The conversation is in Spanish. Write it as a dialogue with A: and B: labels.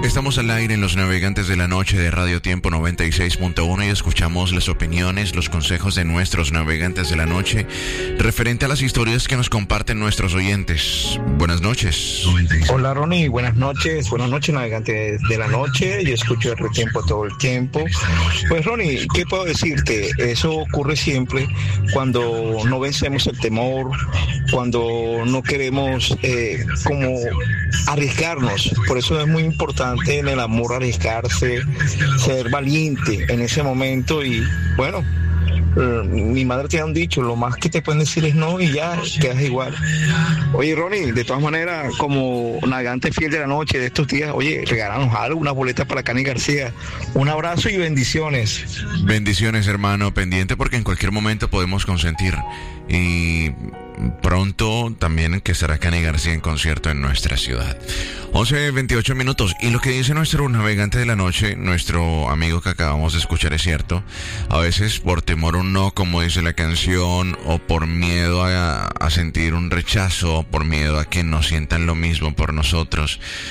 A: Estamos al aire en Los Navegantes de la Noche de Radio Tiempo 96.1 y escuchamos las opiniones, los consejos de nuestros navegantes de la noche referente a las historias que nos comparten nuestros oyentes. Buenas noches.
B: Hola Ronnie, buenas noches navegantes de la noche. Yo escucho el Tiempo todo el tiempo. Pues Ronnie, ¿qué puedo decirte? Eso ocurre siempre cuando no vencemos el temor, cuando no queremos como arriesgarnos. Por eso es muy importante en el amor arriesgarse, ser valiente en ese momento. Y bueno, mi madre te han dicho, lo más que te pueden decir es no y ya quedas igual. Oye Ronnie, de todas maneras, como navegante fiel de la noche de estos días, oye, regálanos algo, una boleta para Cani García. Un abrazo y bendiciones.
A: Bendiciones, hermano, pendiente porque en cualquier momento podemos consentir. Y pronto también que estará Cani García en concierto en nuestra ciudad. 11:28 minutos. Y lo que dice nuestro navegante de la noche, nuestro amigo que acabamos de escuchar, es cierto. A veces por temor a un no, como dice la canción, o por miedo a sentir un rechazo, por miedo a que no sientan lo mismo por nosotros,